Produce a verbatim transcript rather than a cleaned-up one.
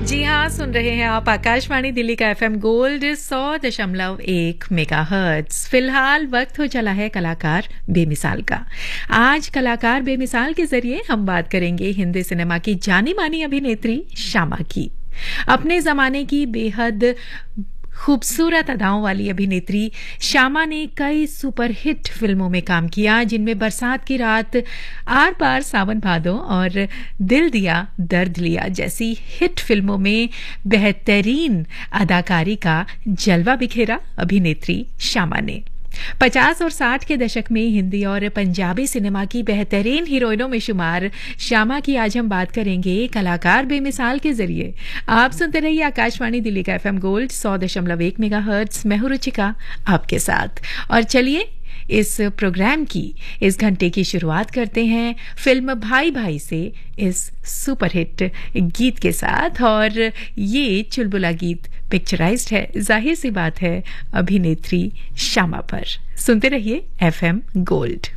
जी हाँ, सुन रहे हैं आप आकाशवाणी दिल्ली का एफएम गोल्ड सौ दशमलव एक मेगाहर्ट्ज। फिलहाल वक्त हो चला है कलाकार बेमिसाल का। आज कलाकार बेमिसाल के जरिए हम बात करेंगे हिंदी सिनेमा की जानी मानी अभिनेत्री श्यामा की। अपने जमाने की बेहद खूबसूरत अदाओं वाली अभिनेत्री श्यामा ने कई सुपरहिट फिल्मों में काम किया, जिनमें बरसात की रात, आर पार सावन भादो और दिल दिया दर्द लिया जैसी हिट फिल्मों में बेहतरीन अदाकारी का जलवा बिखेरा अभिनेत्री श्यामा ने। पचास और साठ के दशक में हिंदी और पंजाबी सिनेमा की बेहतरीन हीरोइनों में शुमार श्यामा की आज हम बात करेंगे कलाकार बेमिसाल के जरिए। आप सुनते रहिए आकाशवाणी दिल्ली का एफएम गोल्ड सौ दशमलव एक मेगाहर्ट्ज। मैं हूं रुचिका आपके साथ, और चलिए इस प्रोग्राम की इस घंटे की शुरुआत करते हैं फिल्म भाई भाई से इस सुपरहिट गीत के साथ। और ये चुलबुला गीत पिक्चराइज्ड है, जाहिर सी बात है, अभिनेत्री श्यामा पर। सुनते रहिए एफएम गोल्ड।